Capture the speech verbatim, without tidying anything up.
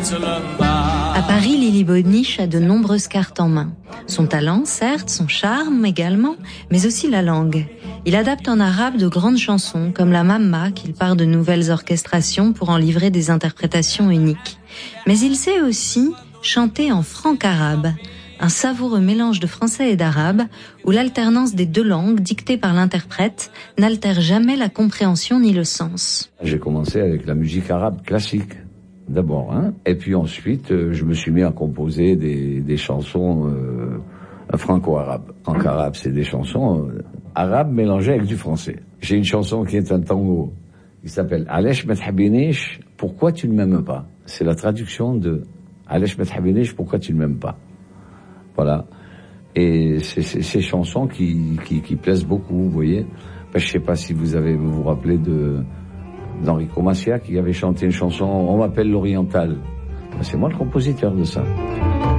À Paris, Lily Bonich a de nombreuses cartes en main. Son talent, certes, son charme également, mais aussi la langue. Il adapte en arabe de grandes chansons, comme la Mamma, qu'il part de nouvelles orchestrations pour en livrer des interprétations uniques. Mais il sait aussi chanter en franc-arabe, un savoureux mélange de français et d'arabe, où l'alternance des deux langues, dictée par l'interprète, n'altère jamais la compréhension ni le sens. J'ai commencé avec la musique arabe classique, d'abord, hein, et puis ensuite, euh, je me suis mis à composer des, des chansons euh, franco-arabes. Franco-arabe, c'est des chansons euh, arabes mélangées avec du français. J'ai une chanson qui est un tango, qui s'appelle « Alesh Methabinish, pourquoi tu ne m'aimes pas ?» C'est la traduction de « Alesh Methabinish, pourquoi tu ne m'aimes pas ?» Voilà. Et c'est, c'est ces chansons qui, qui, qui plaisent beaucoup, vous voyez. Ben, je sais pas si vous avez, vous vous rappelez de, d'Enrico Macià qui avait chanté une chanson « On m'appelle l'Oriental ». Ben, c'est moi le compositeur de ça.